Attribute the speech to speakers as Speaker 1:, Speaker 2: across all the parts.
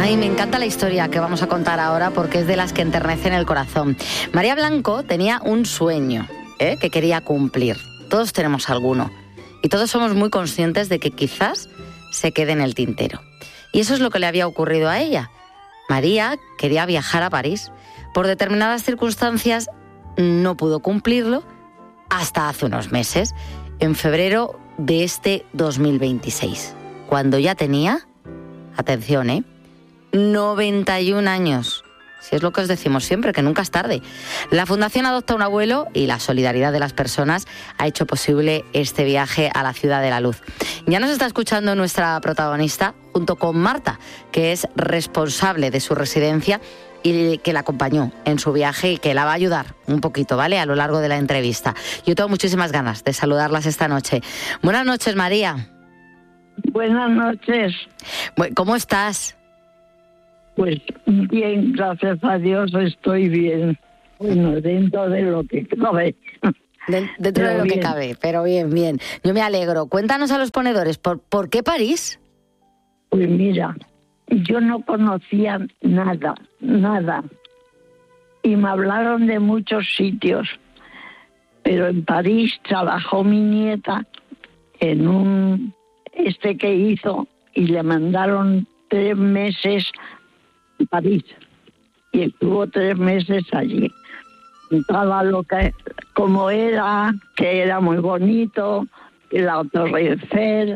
Speaker 1: Ay, me encanta la historia que vamos a contar ahora porque es de las que enternecen el corazón. María Blanco tenía un sueño, que quería cumplir. Todos tenemos alguno. Y todos somos muy conscientes de que quizás se quede en el tintero. Y eso es lo que le había ocurrido a ella. María quería viajar a París. Por determinadas circunstancias no pudo cumplirlo hasta hace unos meses, en febrero de este 2026, cuando ya tenía, atención, 91 años. Si es lo que os decimos siempre, que nunca es tarde. La Fundación Adopta un Abuelo y la solidaridad de las personas ha hecho posible este viaje a la Ciudad de la Luz. Ya nos está escuchando nuestra protagonista, junto con Marta, que es responsable de su residencia y que la acompañó en su viaje y que la va a ayudar un poquito, ¿vale?, a lo largo de la entrevista. Yo tengo muchísimas ganas de saludarlas esta noche. Buenas noches, María.
Speaker 2: Buenas noches.
Speaker 1: ¿Cómo estás?
Speaker 2: Pues bien, gracias a Dios estoy bien. Bueno, dentro de lo que cabe.
Speaker 1: Dentro de lo que cabe, pero bien. Yo me alegro. Cuéntanos a los ponedores, ¿por qué París?
Speaker 2: Pues mira, yo no conocía nada. Y me hablaron de muchos sitios. Pero en París trabajó mi nieta en un que hizo y le mandaron 3 meses a París. Y estuvo 3 meses allí. Contaba como era, que era muy bonito, la Torre Eiffel,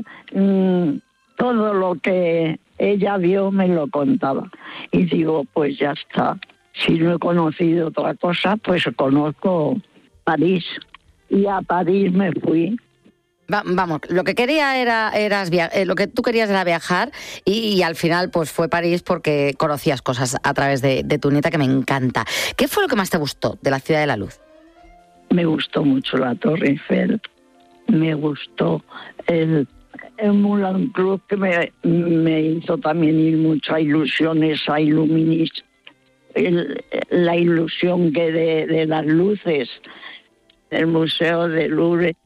Speaker 2: todo lo que ella vio me lo contaba. Y digo, pues ya está. Si no he conocido otra cosa, pues conozco París. Y a París me fui.
Speaker 1: Vamos, lo que quería lo que tú querías era viajar y al final pues fue París porque conocías cosas a través de tu nieta que me encanta. ¿Qué fue lo que más te gustó de la Ciudad de la Luz?
Speaker 2: Me gustó mucho la Torre Eiffel, me gustó el Moulin Rouge, que me hizo también ir mucho a ilusiones, a Illuminis, la ilusión que de las luces, el Museo del Louvre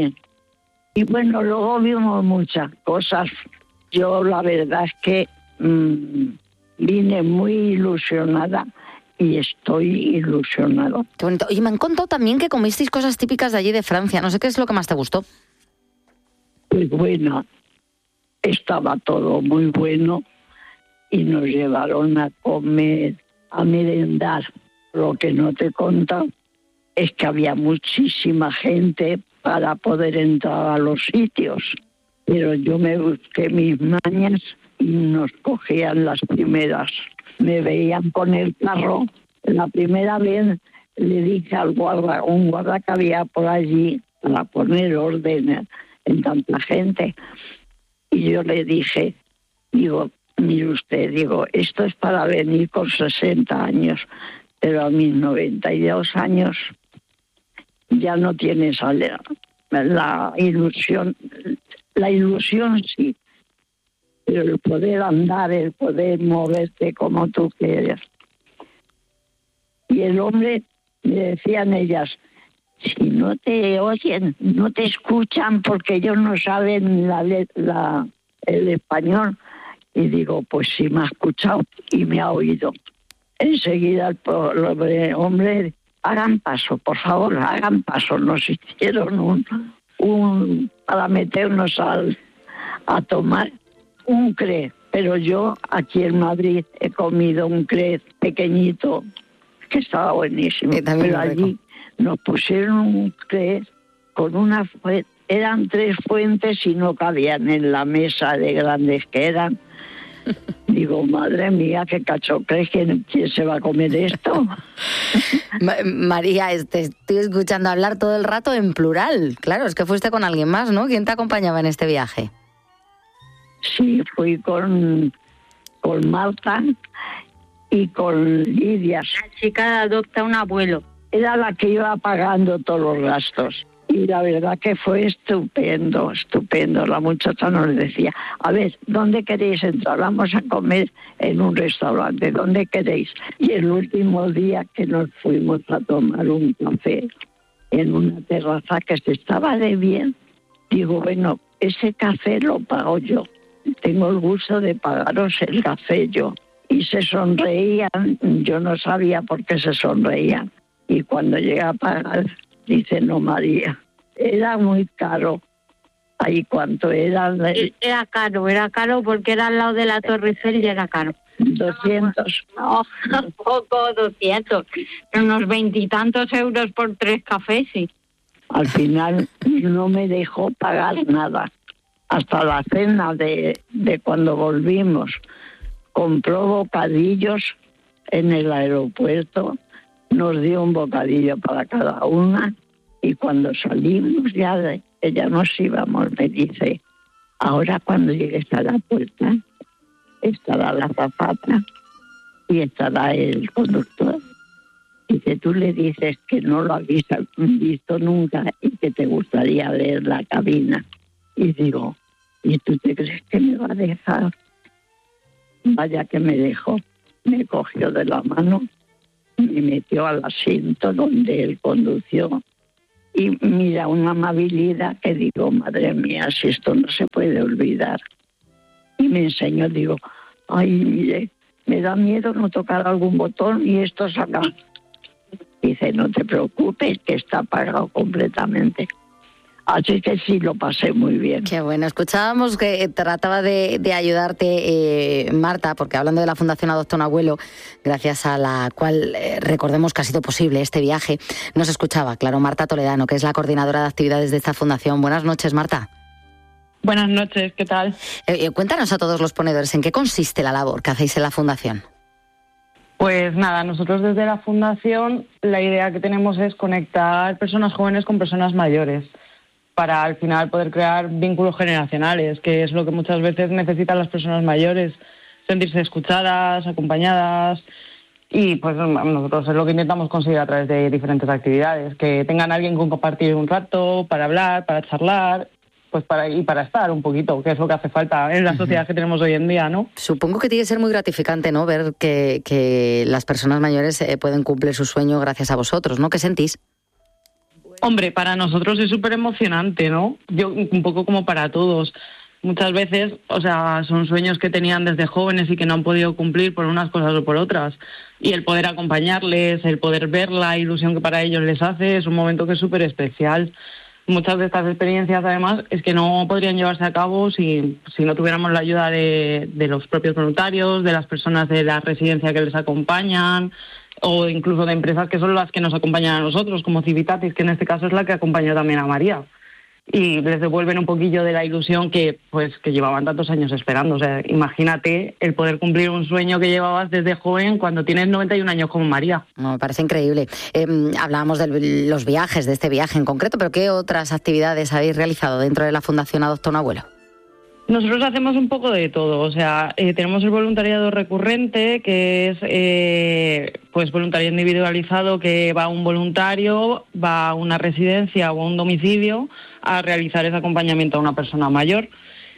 Speaker 2: y bueno, luego vimos muchas cosas. Yo la verdad es que vine muy ilusionada y estoy ilusionado.
Speaker 1: Qué bonito. Y me han contado también que comisteis cosas típicas de allí de Francia. No sé qué es lo que más te gustó.
Speaker 2: Pues bueno, estaba todo muy bueno y nos llevaron a comer, a merendar. Lo que no te he contado es que había muchísima gente para poder entrar a los sitios. Pero yo me busqué mis mañas y nos cogían las primeras. Me veían con el carro. La primera vez le dije al un guarda que había por allí para poner orden en tanta gente. Y yo le dije, mire usted, esto es para venir con 60 años, pero a mis 92 años ya no tienes la ilusión. La ilusión sí, pero el poder andar, el poder moverte como tú quieres. Y el hombre, me decían ellas, si no te oyen, no te escuchan porque ellos no saben el español. Y digo, pues sí me ha escuchado y me ha oído. Enseguida el hombre, hagan paso, por favor, hagan paso. Nos hicieron para meternos a tomar un crez. Pero yo aquí en Madrid he comido un crez pequeñito que estaba buenísimo. Pero allí nos pusieron un crez con eran 3 fuentes y no cabían en la mesa de grandes que eran. Digo, madre mía, qué cacho crees, ¿quién se va a comer esto?
Speaker 1: María, te estoy escuchando hablar todo el rato en plural. Claro, es que fuiste con alguien más, ¿no? ¿Quién te acompañaba en este viaje?
Speaker 2: Sí, fui con Marta y con Lidia.
Speaker 3: La chica Adopta un Abuelo.
Speaker 2: Era la que iba pagando todos los gastos. Y la verdad que fue estupendo. La muchacha nos decía, a ver, ¿dónde queréis entrar? Vamos a comer en un restaurante, ¿dónde queréis? Y el último día que nos fuimos a tomar un café en una terraza que se estaba de bien, digo, bueno, ese café lo pago yo. Tengo el gusto de pagaros el café yo. y se sonreían. Yo no sabía por qué se sonreían. Y cuando llegué a pagar, dice, no, María, era muy caro. ¿Ahí cuánto era?
Speaker 3: Era caro porque era al lado de la Torre Eiffel y era caro.
Speaker 2: 200.
Speaker 3: No, poco 200. Unos 20 y tantos euros por 3 cafés, sí.
Speaker 2: Al final no me dejó pagar nada. Hasta la cena de cuando volvimos. Compró bocadillos en el aeropuerto, nos dio un bocadillo para cada una y cuando salimos ya nos íbamos, me dice, ahora cuando llegues a la puerta estará la azafata y estará el conductor. Dice, tú le dices que no lo habéis visto nunca y que te gustaría ver la cabina. Y digo, ¿y tú te crees que me va a dejar? Vaya que me dejó, me cogió de la mano, me metió al asiento donde él condució y mira, una amabilidad que digo, madre mía, si esto no se puede olvidar. Y me enseñó, digo, ay, mire, me da miedo no tocar algún botón y esto saca. Dice, no te preocupes, que está pagado completamente. Así que sí, lo pasé muy bien.
Speaker 1: Qué bueno. Escuchábamos que trataba de ayudarte, Marta, porque hablando de la Fundación Adopta un Abuelo, gracias a la cual recordemos que ha sido posible este viaje, nos escuchaba, claro, Marta Toledano, que es la coordinadora de actividades de esta fundación. Buenas noches, Marta.
Speaker 4: Buenas noches, ¿qué tal?
Speaker 1: Cuéntanos a todos los ponedores, ¿en qué consiste la labor que hacéis en la fundación?
Speaker 4: Pues nada, nosotros desde la fundación la idea que tenemos es conectar personas jóvenes con personas mayores, para al final poder crear vínculos generacionales, que es lo que muchas veces necesitan las personas mayores, sentirse escuchadas, acompañadas, y pues nosotros es lo que intentamos conseguir a través de diferentes actividades, que tengan alguien con compartir un rato, para hablar, para charlar, pues para estar un poquito, que es lo que hace falta en la sociedad que tenemos hoy en día, ¿no?
Speaker 1: Supongo que tiene que ser muy gratificante, ¿no?, ver que las personas mayores pueden cumplir su sueño gracias a vosotros, ¿no? ¿Qué sentís?
Speaker 4: Hombre, para nosotros es súper emocionante, ¿no? Yo, un poco como para todos. Muchas veces, o sea, son sueños que tenían desde jóvenes y que no han podido cumplir por unas cosas o por otras. Y el poder acompañarles, el poder ver la ilusión que para ellos les hace, es un momento que es súper especial. Muchas de estas experiencias, además, es que no podrían llevarse a cabo si no tuviéramos la ayuda de los propios voluntarios, de las personas de la residencia que les acompañan, o incluso de empresas que son las que nos acompañan a nosotros, como Civitatis, que en este caso es la que acompañó también a María. Y les devuelven un poquillo de la ilusión que llevaban tantos años esperando. O sea, imagínate el poder cumplir un sueño que llevabas desde joven cuando tienes 91 años como María.
Speaker 1: No, me parece increíble. Hablábamos de los viajes, de este viaje en concreto, pero ¿qué otras actividades habéis realizado dentro de la Fundación Adopta un Abuelo?
Speaker 4: Nosotros hacemos un poco de todo, o sea, tenemos el voluntariado recurrente, que es pues voluntariado individualizado, que va un voluntario, va a una residencia o a un domicilio a realizar ese acompañamiento a una persona mayor.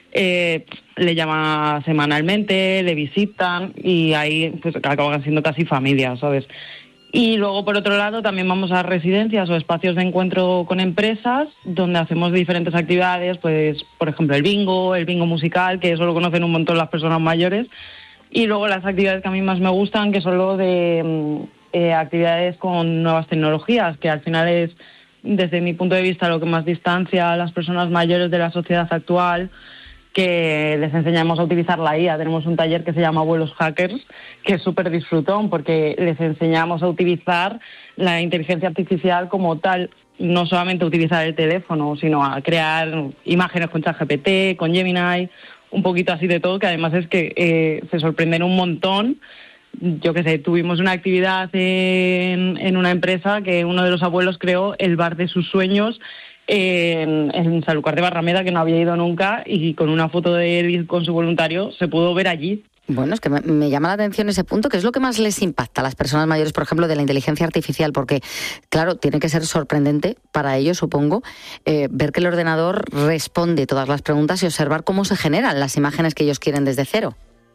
Speaker 4: Le llaman semanalmente, le visitan y ahí pues acaban siendo casi familias, ¿sabes? Y luego, por otro lado, también vamos a residencias o espacios de encuentro con empresas donde hacemos diferentes actividades, pues, por ejemplo, el bingo musical, que eso lo conocen un montón las personas mayores. Y luego las actividades que a mí más me gustan, que son lo de actividades con nuevas tecnologías, que al final es, desde mi punto de vista, lo que más distancia a las personas mayores de la sociedad actual, que les enseñamos a utilizar la IA. Tenemos un taller que se llama Abuelos Hackers, que es súper disfrutón, porque les enseñamos a utilizar la inteligencia artificial como tal, no solamente a utilizar el teléfono, sino a crear imágenes con ChatGPT, con Gemini, un poquito así de todo, que además es que se sorprenden un montón. Yo qué sé, tuvimos una actividad en una empresa que uno de los abuelos creó el bar de sus sueños en Sanlúcar de Barrameda, que no había ido nunca, y con una foto de él con su voluntario se pudo ver allí.
Speaker 1: Bueno, es que me llama la atención ese punto, que es lo que más les impacta a las personas mayores, por ejemplo, de la inteligencia artificial, porque, claro, tiene que ser sorprendente para ellos, supongo, ver que el ordenador responde todas las preguntas y observar cómo se generan las imágenes que ellos quieren desde cero.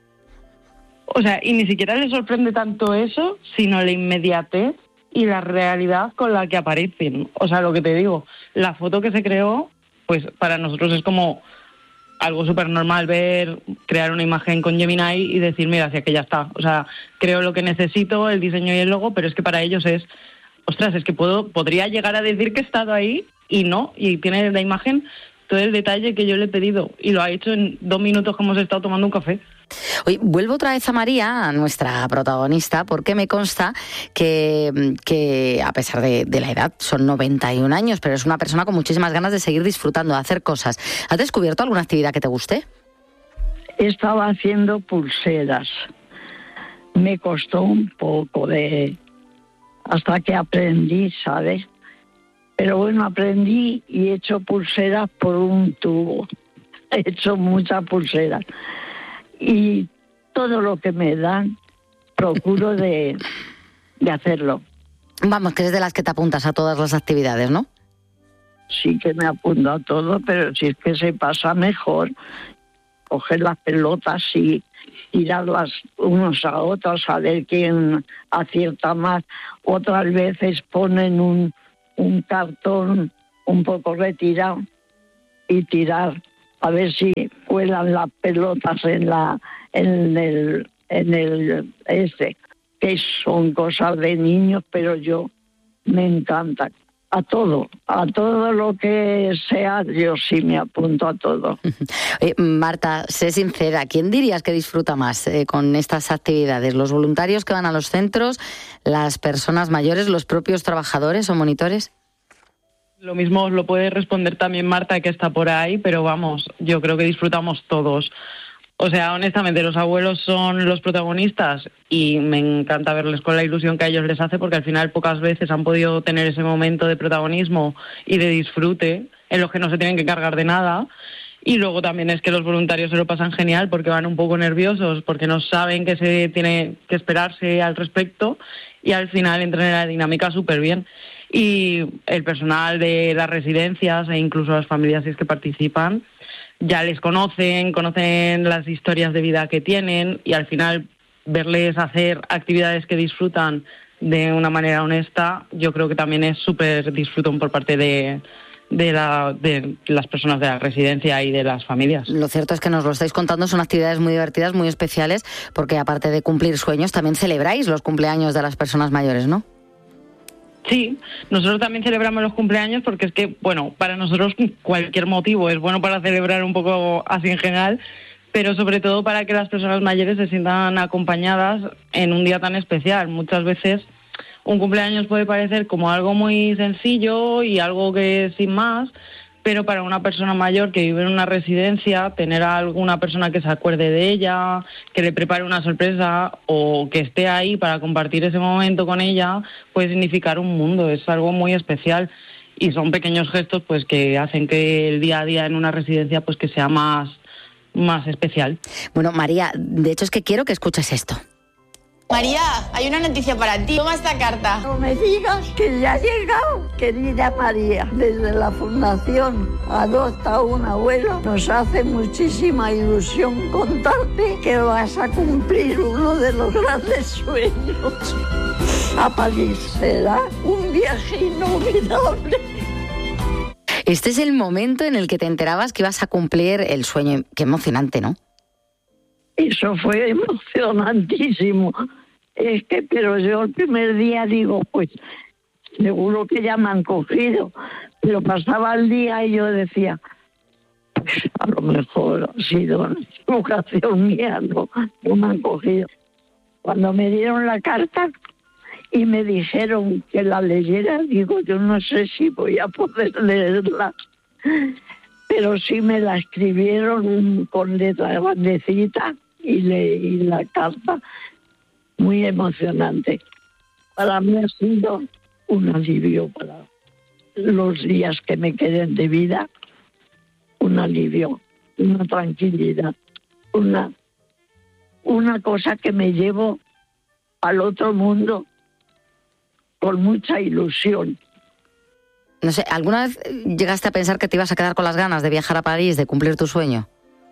Speaker 4: O sea, y ni siquiera les sorprende tanto eso, sino la inmediatez y la realidad con la que aparecen. O sea, lo que te digo, la foto que se creó, pues para nosotros es como algo súper normal crear una imagen con Gemini y decir, mira, hacia que ya está. O sea, creo lo que necesito, el diseño y el logo, pero es que para ellos es, ostras, es que podría llegar a decir que he estado ahí y no, y tiene la imagen todo el detalle que yo le he pedido y lo ha hecho en 2 minutos que hemos estado tomando un café.
Speaker 1: Oye, vuelvo otra vez a María, a nuestra protagonista, porque me consta que a pesar de la edad, son 91 años, pero es una persona con muchísimas ganas de seguir disfrutando, de hacer cosas. ¿Has descubierto alguna actividad que te guste?
Speaker 2: Estaba haciendo pulseras. Me costó un poco hasta que aprendí, ¿sabes? Pero bueno, aprendí y he hecho pulseras por un tubo. He hecho muchas pulseras. Y todo lo que me dan, procuro de hacerlo.
Speaker 1: Vamos, que eres de las que te apuntas a todas las actividades, ¿no?
Speaker 2: Sí que me apunto a todo, pero si es que se pasa mejor, coger las pelotas y tirarlas unos a otros a ver quién acierta más. Otras veces ponen un cartón un poco retirado y tirar a ver si vuelan las pelotas en el que son cosas de niños, pero yo me encanta. A todo lo que sea, yo sí me apunto a todo.
Speaker 1: Marta, sé sincera, ¿quién dirías que disfruta más con estas actividades? ¿Los voluntarios que van a los centros, las personas mayores, los propios trabajadores o monitores?
Speaker 4: Lo mismo os lo puede responder también Marta, que está por ahí, pero vamos, yo creo que disfrutamos todos. O sea, honestamente, los abuelos son los protagonistas y me encanta verles con la ilusión que a ellos les hace, porque al final pocas veces han podido tener ese momento de protagonismo y de disfrute en los que no se tienen que cargar de nada. Y luego también es que los voluntarios se lo pasan genial porque van un poco nerviosos, porque no saben qué se tiene que esperarse al respecto y al final entran en la dinámica súper bien. Y el personal de las residencias e incluso las familias si es que participan, ya les conocen las historias de vida que tienen y al final verles hacer actividades que disfrutan de una manera honesta, yo creo que también es súper disfrutón por parte de las personas de la residencia y de las familias.
Speaker 1: Lo cierto es que nos lo estáis contando, son actividades muy divertidas, muy especiales, porque aparte de cumplir sueños, también celebráis los cumpleaños de las personas mayores, ¿no?
Speaker 4: Sí, nosotros también celebramos los cumpleaños porque es que, bueno, para nosotros cualquier motivo es bueno para celebrar un poco así en general, pero sobre todo para que las personas mayores se sientan acompañadas en un día tan especial. Muchas veces un cumpleaños puede parecer como algo muy sencillo y algo que sin más, pero para una persona mayor que vive en una residencia, tener a alguna persona que se acuerde de ella, que le prepare una sorpresa o que esté ahí para compartir ese momento con ella, puede significar un mundo, es algo muy especial y son pequeños gestos pues que hacen que el día a día en una residencia pues que sea más especial.
Speaker 1: Bueno, María, de hecho es que quiero que escuches esto.
Speaker 5: María, hay una noticia para ti. Toma esta carta.
Speaker 2: No me digas que ya ha llegado, querida María. Desde la Fundación Adopta a un Abuelo nos hace muchísima ilusión contarte que vas a cumplir uno de los grandes sueños. A París será un viaje inolvidable.
Speaker 1: Este es el momento en el que te enterabas que ibas a cumplir el sueño. Qué emocionante, ¿no?
Speaker 2: Eso fue emocionantísimo. Pero yo el primer día digo, pues seguro que ya me han cogido. Pero pasaba el día y yo decía, pues a lo mejor ha sido una equivocación mía, no me han cogido. Cuando me dieron la carta y me dijeron que la leyera, digo, yo no sé si voy a poder leerla. Pero sí me la escribieron con letra grandecita y leí la carta, muy emocionante. Para mí ha sido un alivio para los días que me queden de vida, un alivio, una tranquilidad, una cosa que me llevo al otro mundo con mucha ilusión.
Speaker 1: No sé, ¿alguna vez llegaste a pensar que te ibas a quedar con las ganas de viajar a París, de cumplir tu sueño?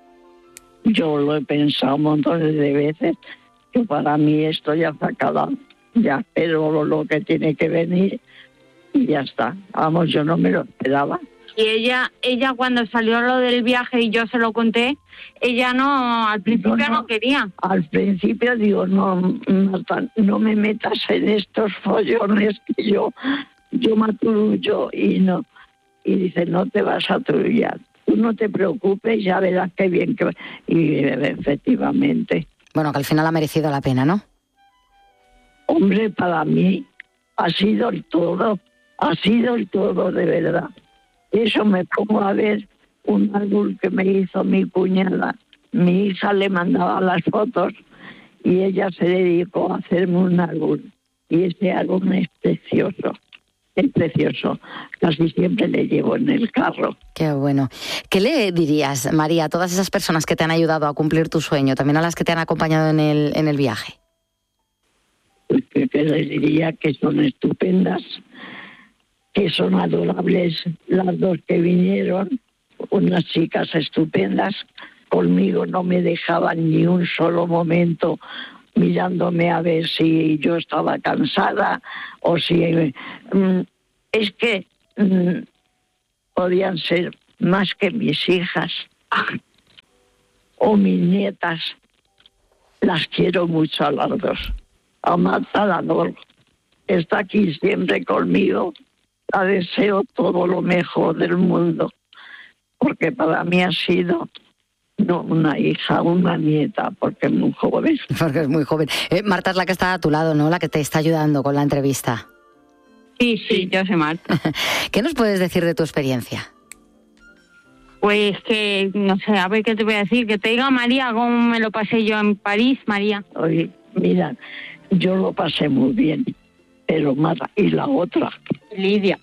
Speaker 2: Yo lo he pensado montones de veces, que para mí esto ya está acabado, ya espero lo que tiene que venir y ya está. Vamos, yo no me lo esperaba,
Speaker 3: Y ella cuando salió lo del viaje y yo se lo conté, ella no, al principio no quería.
Speaker 2: Al principio digo, no, Marta, no me metas en estos follones que yo me aturullo y no. Y dice, no te vas a aturullar. Tú no te preocupes, ya verás qué bien que va. Y efectivamente.
Speaker 1: Bueno, que al final ha merecido la pena, ¿no?
Speaker 2: Hombre, para mí ha sido el todo de verdad. Eso me pongo a ver un álbum que me hizo mi cuñada. Mi hija le mandaba las fotos y ella se dedicó a hacerme un álbum. Y ese álbum es precioso. Es precioso. Casi siempre le llevo en el carro.
Speaker 1: Qué bueno. ¿Qué le dirías, María, a todas esas personas que te han ayudado a cumplir tu sueño, también a las que te han acompañado en el viaje?
Speaker 2: Pues que les diría que son estupendas, que son adorables las dos que vinieron, unas chicas estupendas. Conmigo no me dejaban ni un solo momento mirándome a ver si yo estaba cansada o si... es que podían ser más que mis hijas o mis nietas. Las quiero mucho a las dos. A Marta la adoro. Está aquí siempre conmigo. La deseo todo lo mejor del mundo. Porque para mí ha sido... no una hija, una nieta, porque es muy joven.
Speaker 1: Porque es muy joven. Marta es la que está a tu lado, ¿no? La que te está ayudando con la entrevista.
Speaker 3: Sí, yo soy Marta.
Speaker 1: ¿Qué nos puedes decir de tu experiencia?
Speaker 3: Pues que, no sé, a ver qué te voy a decir. Que te diga María cómo me lo pasé yo en París, María.
Speaker 2: Oye, mira, yo lo pasé muy bien, pero Marta, y la otra,
Speaker 3: Lidia,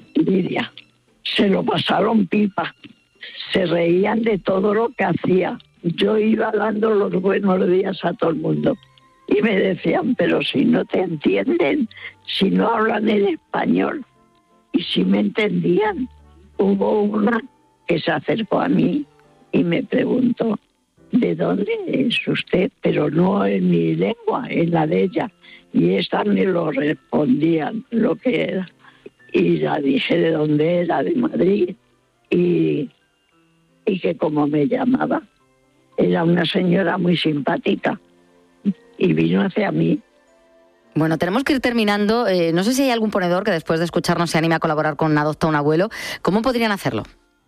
Speaker 2: se lo pasaron pipa. Se reían de todo lo que hacía. Yo iba dando los buenos días a todo el mundo. Y me decían, pero si no te entienden, si no hablan el español. Y si me entendían. Hubo una que se acercó a mí y me preguntó, ¿de dónde es usted? Pero no en mi lengua, en la de ella. Y esta me lo respondían lo que era. Y la dije de dónde era, de Madrid. Y que como me llamaba, era una señora muy simpática y vino hacia mí.
Speaker 1: Bueno, tenemos que ir terminando. No sé si hay algún ponedor que después de escucharnos se anime a colaborar con Adopta un Abuelo. ¿Cómo podrían hacerlo?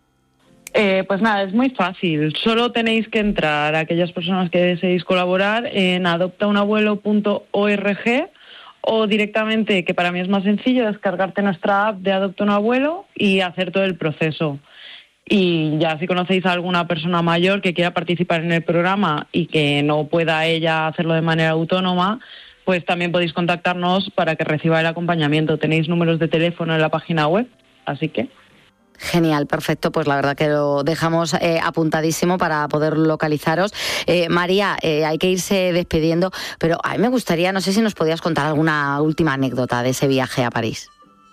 Speaker 4: Pues nada, es muy fácil. Solo tenéis que entrar a aquellas personas que deseéis colaborar en adoptaunabuelo.org o directamente, que para mí es más sencillo, descargarte nuestra app de Adopta un Abuelo y hacer todo el proceso. Y ya si conocéis a alguna persona mayor que quiera participar en el programa y que no pueda ella hacerlo de manera autónoma, pues también podéis contactarnos para que reciba el acompañamiento. Tenéis números de teléfono en la página web, así que...
Speaker 1: Genial, perfecto, pues la verdad que lo dejamos apuntadísimo para poder localizaros. María, hay que irse despidiendo, pero a mí me gustaría, no sé si nos podías contar alguna última anécdota de ese viaje a París.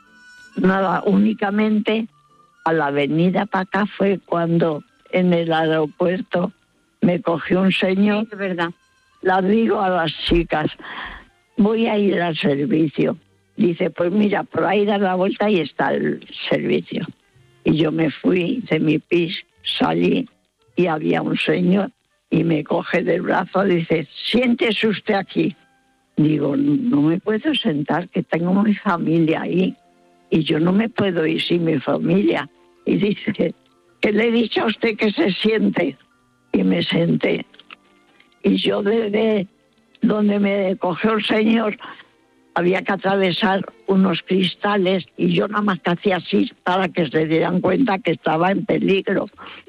Speaker 2: Nada, únicamente a la avenida para acá fue cuando en el aeropuerto me cogió un señor.
Speaker 3: Sí, es verdad.
Speaker 2: Les digo a las chicas, voy a ir al servicio. Dice, pues mira, por ahí da la vuelta y está el servicio. Y yo me fui, hice mi pis, salí y había un señor y me coge del brazo y dice, siéntese usted aquí. Digo, no me puedo sentar, que tengo mi familia ahí y yo no me puedo ir sin mi familia. Y dice, ¿qué le he dicho a usted que se siente? Y me senté. Y yo desde donde me cogió el señor había que atravesar unos cristales y yo nada más que hacía así para que se dieran cuenta que estaba en peligro.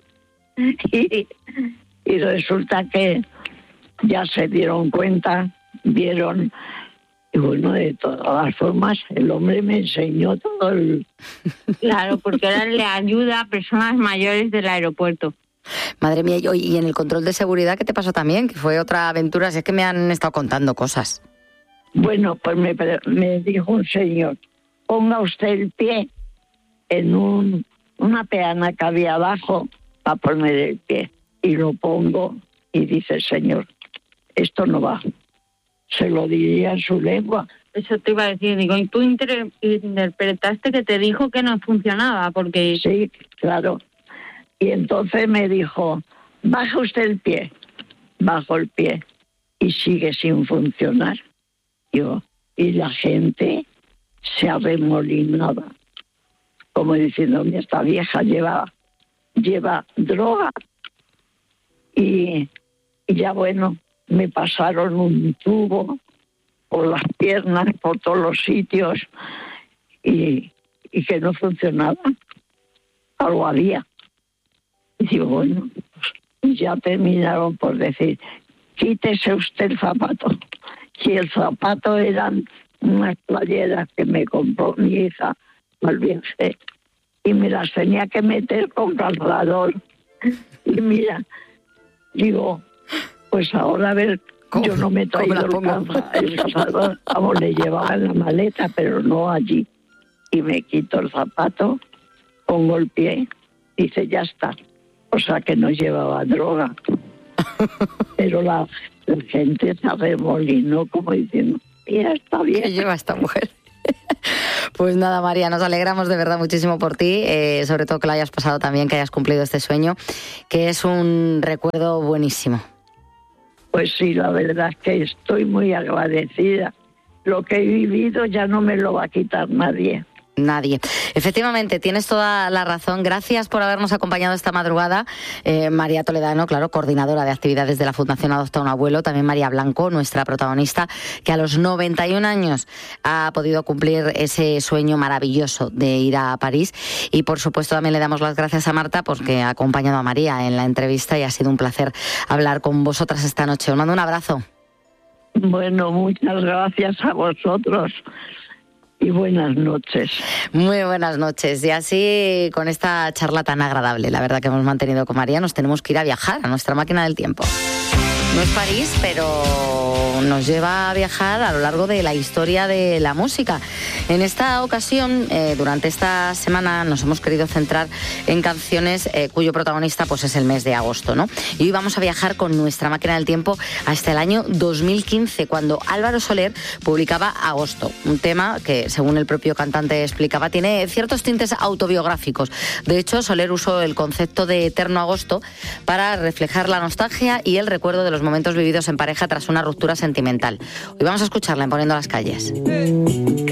Speaker 2: Y resulta que ya se dieron cuenta, vieron, y bueno, de todas las formas, el hombre me enseñó todo el...
Speaker 3: Claro, porque ahora le ayuda a personas mayores del aeropuerto.
Speaker 1: Madre mía, y en el control de seguridad, ¿qué te pasó también? Que fue otra aventura, si es que me han estado contando cosas.
Speaker 2: Bueno, pues me dijo un señor, ponga usted el pie en una peana que había abajo para poner el pie. Y lo pongo y dice el señor, esto no va. Se lo diría en su lengua,
Speaker 3: Eso te iba a decir, digo, y tú interpretaste que te dijo que no funcionaba, porque...
Speaker 2: Sí, claro. Y entonces me dijo, baja usted el pie. Bajo el pie y sigue sin funcionar. Y la gente se arremolinaba, como diciendo, esta vieja lleva droga. Y ya bueno, me pasaron un tubo por las piernas, por todos los sitios, y que no funcionaba. Algo había. Y digo, bueno, pues ya terminaron por decir, quítese usted el zapato. Y el zapato eran unas playeras que me compró mi hija al viaje, y me las tenía que meter con calzador. Y mira, digo, pues ahora a ver, yo no me he traído el calzador, vamos, le llevaba en la maleta, pero no allí. Y me quito el zapato, pongo el pie, dice, ya está. O sea que no llevaba droga. Pero la gente se arremolinó como diciendo, mira, está bien.
Speaker 1: ¿Qué lleva esta mujer? Pues nada, María, nos alegramos de verdad muchísimo por ti, sobre todo que lo hayas pasado también, que hayas cumplido este sueño, que es un recuerdo buenísimo.
Speaker 2: Pues sí, la verdad es que estoy muy agradecida. Lo que he vivido ya no me lo va a quitar nadie.
Speaker 1: Nadie. Efectivamente, tienes toda la razón. Gracias por habernos acompañado esta madrugada. María Toledano, claro, coordinadora de actividades de la Fundación Adopta un Abuelo. También María Blanco, nuestra protagonista, que a los 91 años ha podido cumplir ese sueño maravilloso de ir a París. Y por supuesto también le damos las gracias a Marta porque ha acompañado a María en la entrevista y ha sido un placer hablar con vosotras esta noche. Os mando un abrazo.
Speaker 2: Bueno, muchas gracias a vosotros. Y buenas noches.
Speaker 1: Muy buenas noches. Y así, con esta charla tan agradable, la verdad que hemos mantenido con María, nos tenemos que ir a viajar a nuestra máquina del tiempo. No es París, pero nos lleva a viajar a lo largo de la historia de la música. En esta ocasión, durante esta semana, nos hemos querido centrar en canciones cuyo protagonista pues, es el mes de agosto, ¿no? Y hoy vamos a viajar con nuestra máquina del tiempo hasta el año 2015, cuando Álvaro Soler publicaba Agosto, un tema que, según el propio cantante explicaba, tiene ciertos tintes autobiográficos. De hecho, Soler usó el concepto de eterno agosto para reflejar la nostalgia y el recuerdo de los momentos vividos en pareja tras una ruptura sentimental. Hoy vamos a escucharla en Poniendo las calles.